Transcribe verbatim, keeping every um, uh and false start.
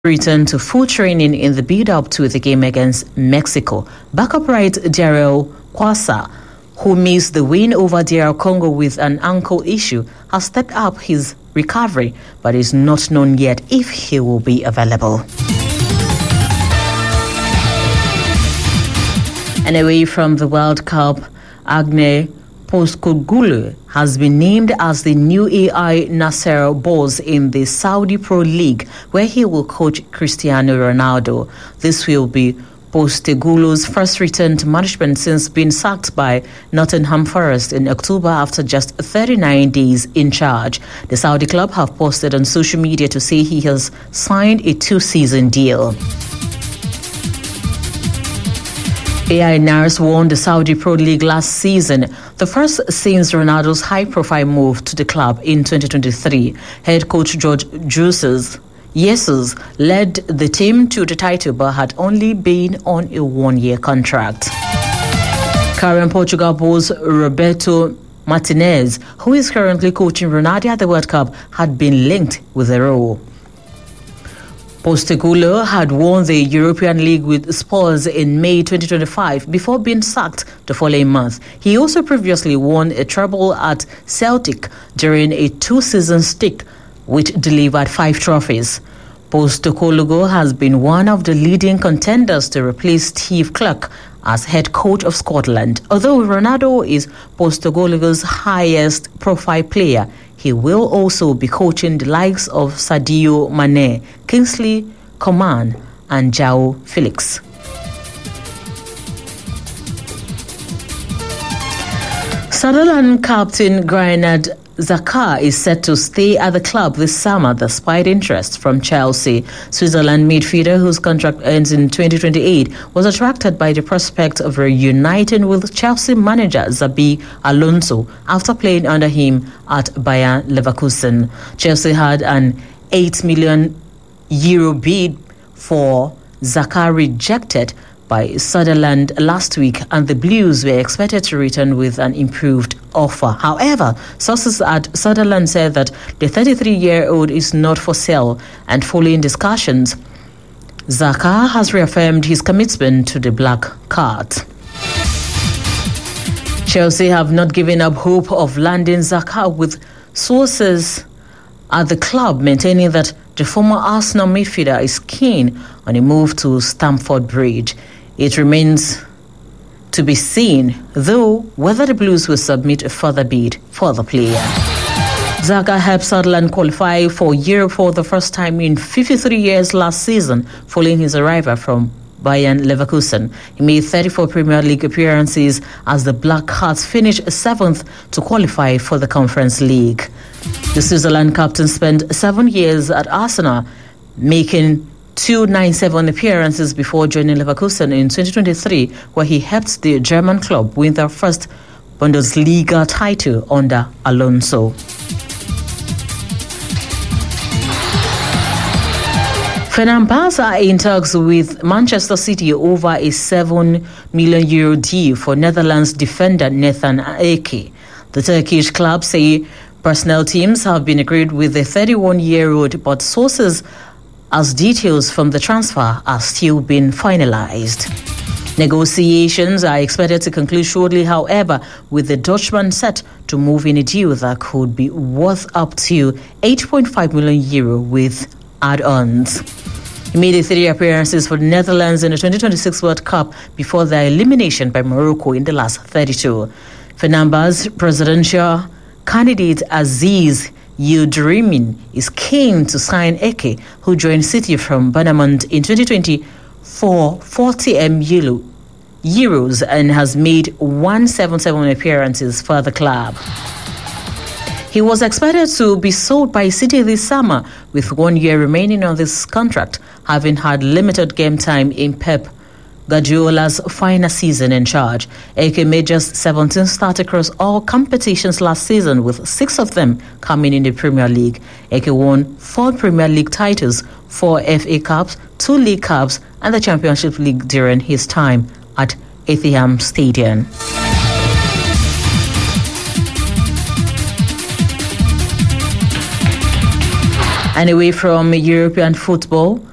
returned to full training in the build-up to the game against Mexico. Backup right Daryl Kwasa, who missed the win over D R Congo with an ankle issue, has stepped up his recovery, but it's not known yet if he will be available. And away from the World Cup, Agne Postecoglou has been named as the new Al Nassr boss in the Saudi Pro League, where he will coach Cristiano Ronaldo. This will be Postecoglou's first return to management since being sacked by Nottingham Forest in October after just thirty-nine days in charge. The Saudi club have posted on social media to say he has signed a two-season deal. Al Nassr won the Saudi Pro League last season, the first since Ronaldo's high-profile move to the club in twenty twenty-three. Head coach George Jesus Jesus led the team to the title but had only been on a one-year contract. Current Portugal boss Roberto Martinez, who is currently coaching Ronaldo at the World Cup, had been linked with the role. Postecoglou had won the European League with Spurs in May twenty twenty-five before being sacked the following month. He also previously won a treble at Celtic during a two-season stint, which delivered five trophies. Postecoglou has been one of the leading contenders to replace Steve Clarke as head coach of Scotland. Although Ronaldo is Postecoglou's highest profile player, he will also be coaching the likes of Sadio Mane, Kingsley Coman, and João Felix. Sunderland captain Granit Xhaka is set to stay at the club this summer despite interest from Chelsea. Switzerland midfielder, whose contract ends in twenty twenty-eight, was attracted by the prospect of reuniting with Chelsea manager Xabi Alonso after playing under him at Bayer Leverkusen. Chelsea had an eight million euro bid for Xhaka rejected by Sunderland last week, and the Blues were expected to return with an improved offer. However, sources at Sunderland said that the thirty-three-year-old is not for sale, and following discussions, Xhaka has reaffirmed his commitment to the Black Cat. Chelsea have not given up hope of landing Xhaka, with sources at the club maintaining that the former Arsenal midfielder is keen on a move to Stamford Bridge. It remains to be seen, though, whether the Blues will submit a further bid for the player. Xhaka helped Sunderland qualify for Europe for the first time in fifty-three years last season, following his arrival from Bayer Leverkusen. He made thirty-four Premier League appearances as the Black Cats finished seventh to qualify for the Conference League. The Switzerland captain spent seven years at Arsenal, making two hundred ninety-seven appearances before joining Leverkusen in twenty twenty-three, where he helped the German club win their first Bundesliga title under Alonso. Fenerbahce are in talks with Manchester City over a seven million euro deal for Netherlands defender Nathan Ake. The Turkish club say personnel teams have been agreed with the thirty-one-year-old, but sources as details from the transfer are still being finalized. Negotiations are expected to conclude shortly, however, with the Dutchman set to move in a deal that could be worth up to eight point five million euro with add-ons. He made three appearances for the Netherlands in the twenty twenty-six World Cup before their elimination by Morocco in the last thirty-two. Fenerbahce's presidential candidate Aziz Yildirim is keen to sign Eke, who joined City from Bournemouth in twenty twenty for forty million euros and has made one hundred seventy-seven appearances for the club. He was expected to be sold by City this summer, with one year remaining on this contract, having had limited game time in Pep Guardiola's final season in charge. Eke made just seventeen starts across all competitions last season, with six of them coming in the Premier League. Eke won four Premier League titles, four F A Cups, two League Cups, and the Championship League during his time at Etihad Stadium. And away from European football,